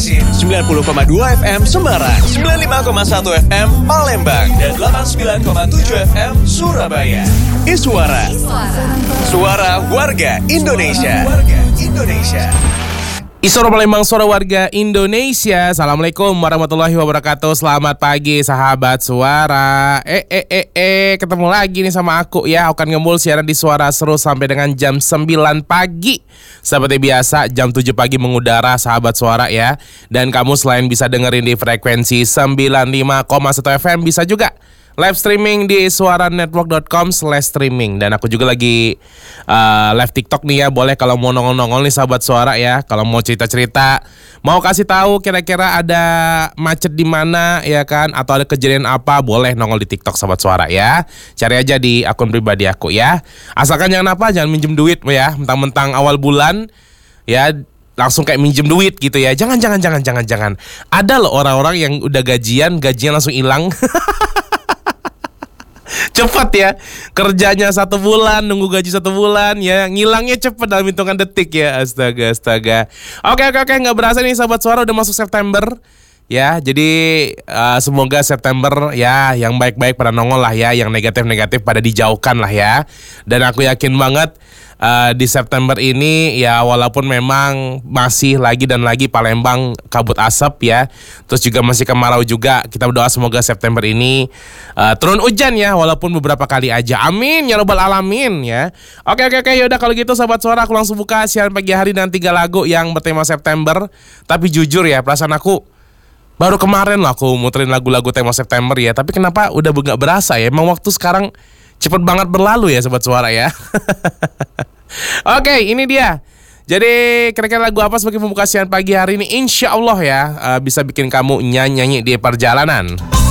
Bekasi, 90,2 FM Semarang, 95,1 FM Palembang, dan 89,7 FM Surabaya. Iswara, suara warga Indonesia. Iswara Palembang, suara warga Indonesia. Assalamualaikum warahmatullahi wabarakatuh. Selamat pagi sahabat suara. Ketemu lagi nih sama aku ya. Akan Gembul siaran di Suara Seru sampai dengan jam 9 pagi. Seperti biasa jam 7 pagi mengudara sahabat suara ya. Dan kamu selain bisa dengerin di frekuensi 95,1 FM, bisa juga live streaming di suaranetwork.com/streaming. Dan aku juga lagi live TikTok nih ya. Boleh kalau mau nongol-nongol nih sahabat suara ya. Kalau mau cerita-cerita, mau kasih tahu kira-kira ada macet di mana ya kan, atau ada kejadian apa, boleh nongol di TikTok sahabat suara ya. Cari aja di akun pribadi aku ya. Asalkan jangan jangan minjem duit ya. Mentang-mentang awal bulan ya langsung kayak minjem duit gitu ya. Jangan. Ada loh orang-orang yang udah gajian langsung hilang. Cepet ya, kerjanya 1 bulan, nunggu gaji 1 bulan ya, ngilangnya cepet dalam hitungan detik ya. Astaga. Oke, nggak berasa nih sahabat suara udah masuk September ya. Jadi semoga September ya yang baik-baik pada nongol lah ya, yang negatif-negatif pada dijauhkan lah ya. Dan aku yakin banget di September ini ya, walaupun memang masih lagi Palembang kabut asap ya, terus juga masih kemarau juga, kita berdoa semoga September ini turun hujan ya, walaupun beberapa kali aja. Amin ya robbal alamin ya. Oke, yaudah kalau gitu sahabat suara, aku langsung buka siaran pagi hari dengan 3 lagu yang bertema September. Tapi jujur ya, perasaan aku baru kemarin loh aku muterin lagu-lagu tema September ya, tapi kenapa udah gak berasa ya. Emang waktu sekarang cepet banget berlalu ya sobat suara ya. Oke, ini dia. Jadi kira-kira lagu apa sebagai pembuka siaran pagi hari ini, insya Allah ya bisa bikin kamu nyanyi di perjalanan.